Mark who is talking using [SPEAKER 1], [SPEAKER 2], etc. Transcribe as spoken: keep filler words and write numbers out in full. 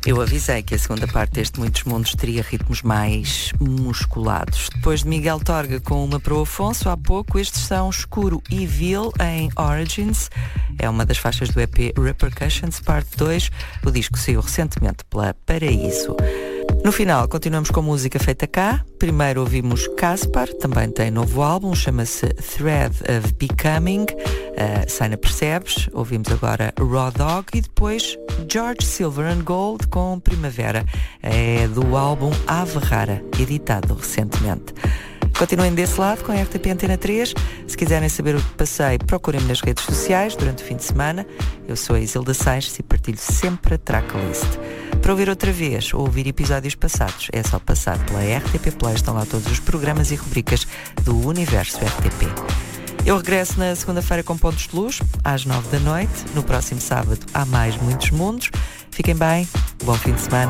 [SPEAKER 1] Eu avisei que a segunda parte deste Muitos Mundos teria ritmos mais musculados. Depois de Miguel Torga com uma para o Afonso, há pouco, estes são Escuro e Vil em Origins. É uma das faixas do E P Repercussions, parte dois. O disco saiu recentemente pela Paraíso. No final, continuamos com música feita cá. Primeiro ouvimos Caspar, também tem novo álbum, chama-se Thread of Becoming. Uh, sai na Percebes. Ouvimos agora Raw Dog e depois George Silver and Gold com Primavera. É do álbum Ave Rara, editado recentemente. Continuem desse lado com a R T P Antena três. Se quiserem saber o que passei, procurem-me nas redes sociais durante o fim de semana. Eu sou a Isilda Sanches e partilho sempre a tracklist. Para ouvir outra vez ou ouvir episódios passados, é só passar pela R T P Play. Estão lá todos os programas e rubricas do Universo R T P. Eu regresso na segunda-feira com Pontos de Luz, às nove da noite. No próximo sábado há mais Muitos Mundos. Fiquem bem, bom fim de semana.